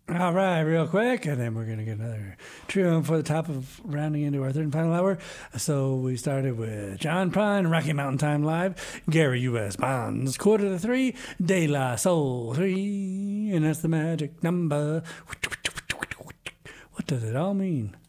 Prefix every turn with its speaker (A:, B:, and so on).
A: All right, real quick, and then we're going to get another trio for the top of rounding into our third and final hour. So we started with John Prine, Rocky Mountain Time Live, Gary U.S. Bonds, Quarter to Three, De La Soul 3, and that's the magic number. What does it all mean?